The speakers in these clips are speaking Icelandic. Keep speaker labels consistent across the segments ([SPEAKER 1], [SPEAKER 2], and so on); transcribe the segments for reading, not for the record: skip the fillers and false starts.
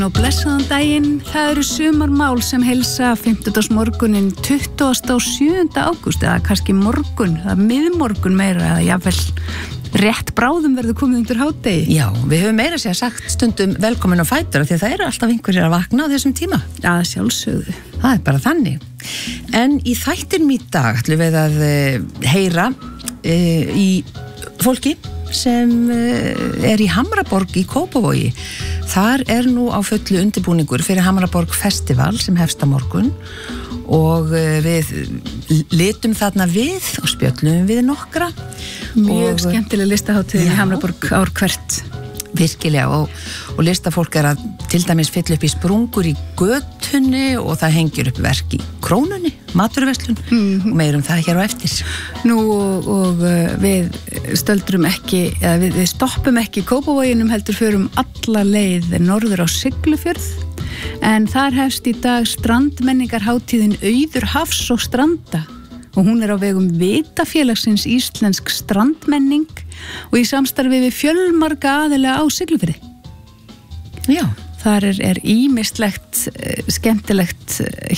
[SPEAKER 1] Og blessaðan daginn, það eru sumarmál sem heilsa 50. morgunin 27. ágúst eða kannski morgun, það er miðmorgun meira eða jafnvel rétt bráðum verður komið undir hádegi.
[SPEAKER 2] Já, við höfum meira sér sagt stundum velkomin á fætur því að það eru alltaf einhverjir að vakna á þessum tíma.
[SPEAKER 1] Já, sjálfsögðu.
[SPEAKER 2] Það er bara þannig. En í þættinum í dag ætlum við að heyra í fólki sem er í Hamraborg í Kópavogi. Þar er nú á fullu undirbúningur fyrir Hamraborg Festival sem hefst á morgun og við litum þarna við og spjöllum við nokkra.
[SPEAKER 1] Mjög skemmtileg listahátíð í Hamraborg ár hvert.
[SPEAKER 2] Virkilega og listafólk er að til dæmis fylla upp í sprungur í götunni og það hengir upp verk í Krónunni, maturverslun og meirum það hér á eftir.
[SPEAKER 1] Nú og við stöldrum ekki, eða við stoppum ekki í Kópavoginum heldur förum alla leið norður á Siglufjörð en þar hefst í dag strandmenningarhátíðin Auður hafs og stranda og hún er á vegum Vitafélagsins Íslensk strandmenning og í samstarfi við fjölmarga aðila á Siglufirði.
[SPEAKER 2] Já.
[SPEAKER 1] Þar er ýmislegt skemmtilegt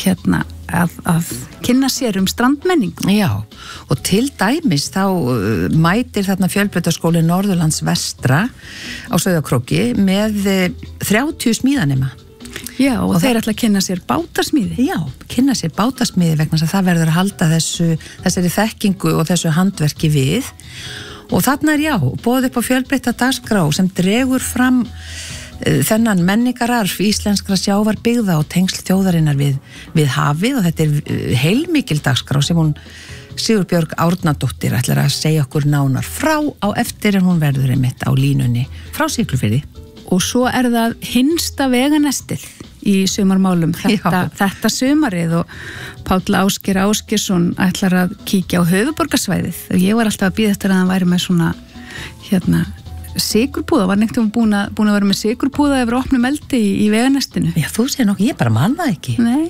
[SPEAKER 1] að kynna sér strandmenning.
[SPEAKER 2] Já, og til dæmis þá mætir þarna Fjölbrautaskóli Norðurlands vestra á Sauðárkróki með 30 smíðanema.
[SPEAKER 1] Já, og þeir ætla að kynna sér bátasmíði.
[SPEAKER 2] Já, kynna sér bátasmíði vegna þess að það verður að halda þessari þekkingu og þessu handverki við. Og þarna er boðið upp á fjölbreytta dagskrá sem dregur fram þennan menningararf íslenskra sjávarbyggða og tengsl þjóðarinnar við hafið og þetta er heilmikil dagskrá sem hún Sigurbjörg Árnadóttir ætlar að segja okkur nánar frá á eftir en hún verður einmitt á línunni frá Siglufirði.
[SPEAKER 1] Og svo er það hinsta veganestið í sumarmálum þetta sumarið og Páll Ásgeir Ásgeirsson ætlar að kíkja á höfuðborgarsvæðið og ég var alltaf að bíða eftir að hann væri með svona sykurpúða, var neitt búin að vera með sykurpúða yfir opnum eldi í veganestinu.
[SPEAKER 2] Já, þú segir nokkuð, ég bara man það ekki.
[SPEAKER 1] Nei,